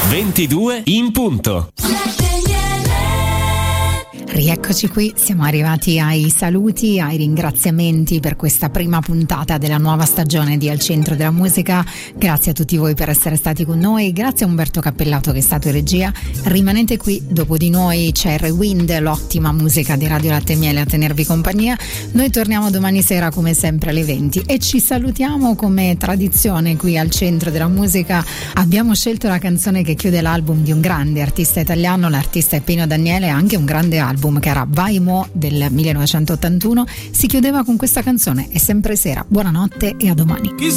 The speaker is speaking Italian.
22 in punto. Rieccoci qui, siamo arrivati ai saluti, ai ringraziamenti per questa prima puntata della nuova stagione di Al Centro della Musica. Grazie a tutti voi per essere stati con noi, grazie a Umberto Cappellato che è stato in regia. Rimanete qui, dopo di noi c'è Rewind, l'ottima musica di Radio Latte e Miele a tenervi compagnia. Noi torniamo domani sera come sempre alle 20 e ci salutiamo come tradizione qui al Centro della Musica. Abbiamo scelto la canzone che chiude l'album di un grande artista italiano, l'artista è Pino Daniele, anche un grande album che era Vai Mo del 1981, si chiudeva con questa canzone. È sempre sera, buonanotte e a domani.